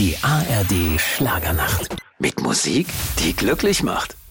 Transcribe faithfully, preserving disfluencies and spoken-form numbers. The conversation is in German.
Die A R D Schlagernacht. Mit Musik, die glücklich macht.